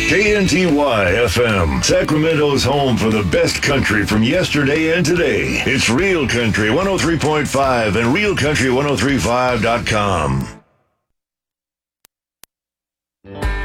KNTY FM, Sacramento's home for the best country from yesterday and today. It's Real Country 103.5 and realcountry1035.com.